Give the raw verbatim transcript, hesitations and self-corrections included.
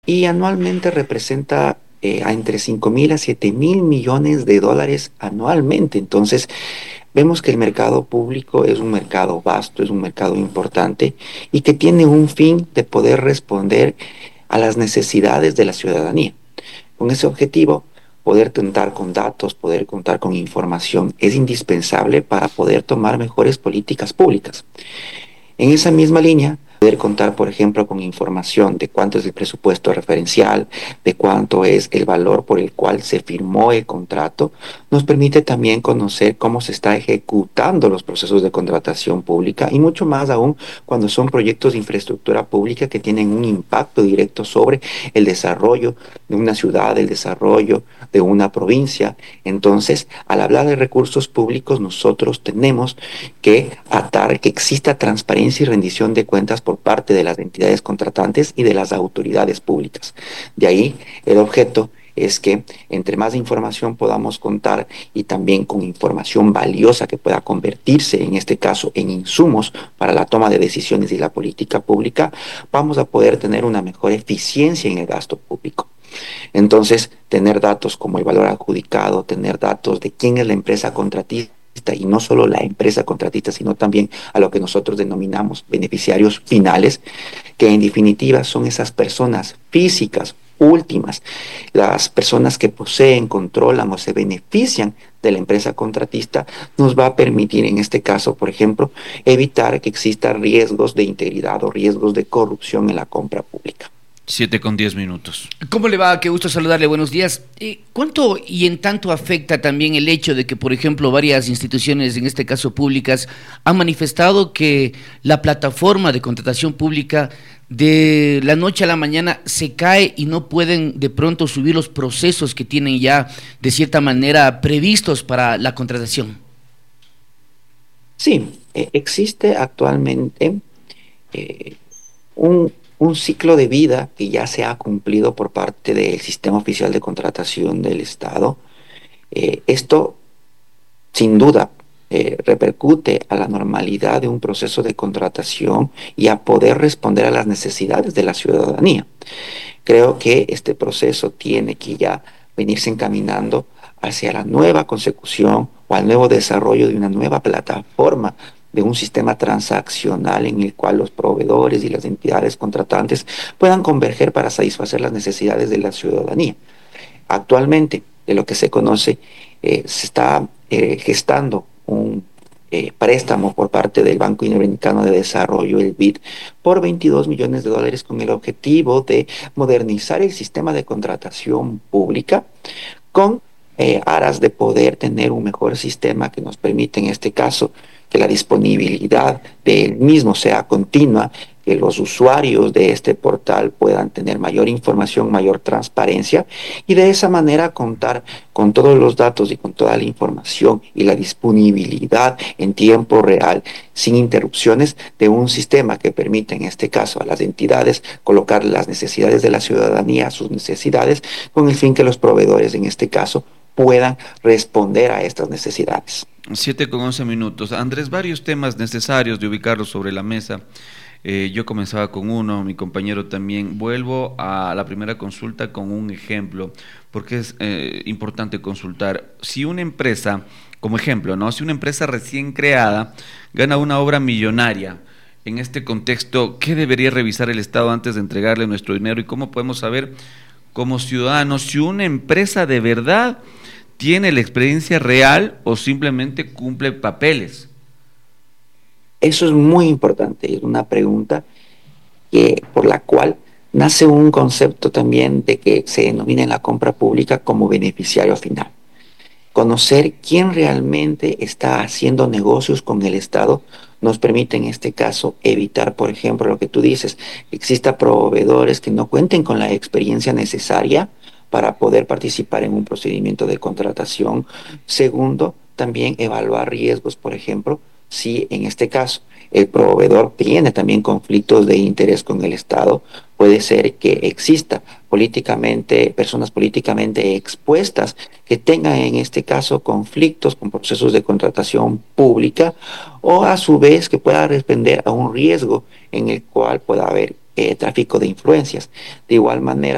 y anualmente representa eh, a entre cinco mil a siete mil millones de dólares anualmente. Entonces, vemos que el mercado público es un mercado vasto, es un mercado importante y que tiene un fin de poder responder a las necesidades de la ciudadanía. Con ese objetivo, poder contar con datos, poder contar con información es indispensable para poder tomar mejores políticas públicas. En esa misma línea, poder contar, por ejemplo, con información de cuánto es el presupuesto referencial, de cuánto es el valor por el cual se firmó el contrato, nos permite también conocer cómo se está ejecutando los procesos de contratación pública y mucho más aún cuando son proyectos de infraestructura pública que tienen un impacto directo sobre el desarrollo de una ciudad, el desarrollo de una provincia. Entonces, al hablar de recursos públicos, nosotros tenemos que atar que exista transparencia y rendición de cuentas por parte de las entidades contratantes y de las autoridades públicas. De ahí el objeto es que entre más información podamos contar y también con información valiosa que pueda convertirse en este caso en insumos para la toma de decisiones y la política pública, vamos a poder tener una mejor eficiencia en el gasto público. Entonces, tener datos como el valor adjudicado, tener datos de quién es la empresa contratista, y no solo la empresa contratista, sino también a lo que nosotros denominamos beneficiarios finales, que en definitiva son esas personas físicas últimas, las personas que poseen, controlan o se benefician de la empresa contratista, nos va a permitir en este caso, por ejemplo, evitar que existan riesgos de integridad o riesgos de corrupción en la compra pública. Siete con diez minutos. ¿Cómo le va? Qué gusto saludarle, buenos días. Eh, ¿Cuánto y en tanto afecta también el hecho de que, por ejemplo, varias instituciones, en este caso públicas, han manifestado que la plataforma de contratación pública de la noche a la mañana se cae y no pueden de pronto subir los procesos que tienen ya de cierta manera previstos para la contratación? Sí, eh, existe actualmente eh, un un ciclo de vida que ya se ha cumplido por parte del Sistema Oficial de Contratación del Estado. Eh, esto, sin duda, eh, repercute a la normalidad de un proceso de contratación y a poder responder a las necesidades de la ciudadanía. Creo que este proceso tiene que ya venirse encaminando hacia la nueva consecución o al nuevo desarrollo de una nueva plataforma de un sistema transaccional en el cual los proveedores y las entidades contratantes puedan converger para satisfacer las necesidades de la ciudadanía. Actualmente, de lo que se conoce, eh, se está eh, gestando un eh, préstamo por parte del Banco Interamericano de Desarrollo, el B I D, por veintidós millones de dólares con el objetivo de modernizar el sistema de contratación pública con eh, aras de poder tener un mejor sistema que nos permite en este caso que la disponibilidad del mismo sea continua, que los usuarios de este portal puedan tener mayor información, mayor transparencia y de esa manera contar con todos los datos y con toda la información y la disponibilidad en tiempo real, sin interrupciones, de un sistema que permita en este caso a las entidades colocar las necesidades de la ciudadanía a sus necesidades con el fin que los proveedores en este caso puedan responder a estas necesidades. Siete con once minutos. Andrés, varios temas necesarios de ubicarlos sobre la mesa. Eh, yo comenzaba con uno, mi compañero también. Vuelvo a la primera consulta con un ejemplo, porque es eh, importante consultar. Si una empresa, como ejemplo, ¿no? Si una empresa recién creada gana una obra millonaria, en este contexto, ¿qué debería revisar el Estado antes de entregarle nuestro dinero? ¿Y cómo podemos saber, como ciudadanos, si una empresa de verdad tiene la experiencia real o simplemente cumple papeles? Eso es muy importante, es una pregunta que, por la cual nace un concepto también de que se denomina en la compra pública como beneficiario final. Conocer quién realmente está haciendo negocios con el Estado nos permite en este caso evitar, por ejemplo, lo que tú dices, que exista proveedores que no cuenten con la experiencia necesaria para poder participar en un procedimiento de contratación. Segundo, también evaluar riesgos, por ejemplo, si en este caso el proveedor tiene también conflictos de interés con el Estado, puede ser que exista políticamente, personas políticamente expuestas que tengan en este caso conflictos con procesos de contratación pública o a su vez que pueda responder a un riesgo en el cual pueda haber eh, tráfico de influencias. De igual manera,